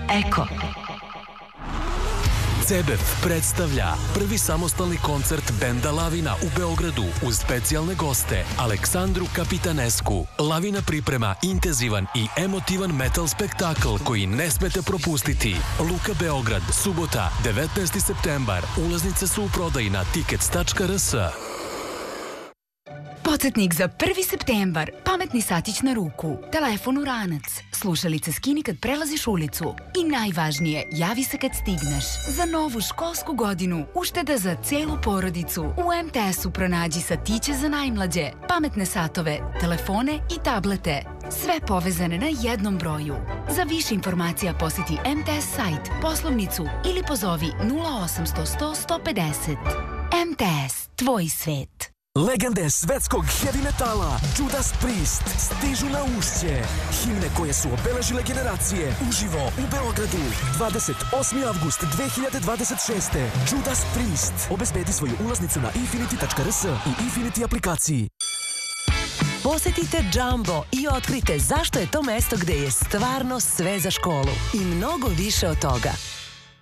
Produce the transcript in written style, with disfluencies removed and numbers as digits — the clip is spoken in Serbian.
Eko. CBF predstavlja prvi samostalni koncert benda Lavina u Beogradu uz specijalne goste Aleksandru Kapitanesku. Lavina priprema intenzivan i emotivan metal spektakl koji ne smete propustiti. Luka Beograd, subota, 19. septembar. Ulaznice su u prodaji na tickets.rs. Podsjetnik za 1. septembar. Pametni satić na ruku. Telefon u ranac. Slušalice skini kad prelaziš ulicu. I najvažnije, javi se kad stigneš. Za novu školsku godinu ušteda za celu porodicu. U MTS-u pronađi satiće za najmlađe, pametne satove, telefone i tablete. Sve povezane na jednom broju. Za više informacija posjeti MTS sajt, poslovnicu ili pozovi 0800 100 150. MTS, tvoj svet. Legende svetskog heavy metala Judas Priest stižu na Ušće. Himne koje su obeležile generacije uživo u Beogradu. 28. avgust 2026. Judas Priest. Obezbedi svoju ulaznicu na infinity.rs i Infinity aplikaciji. Posetite Jumbo i otkrite zašto je to mesto gde je stvarno sve za školu i mnogo više od toga.